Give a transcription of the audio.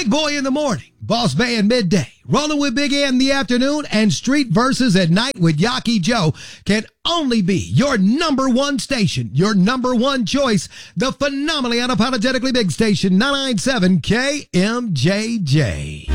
Big Boy in the morning, Boss Bay in midday, Rolling with Big A in the afternoon, and Street Verses at night with Yaki Joe can only be your number one station, your number one choice, the phenomenally unapologetically big station, 997 KMJJ.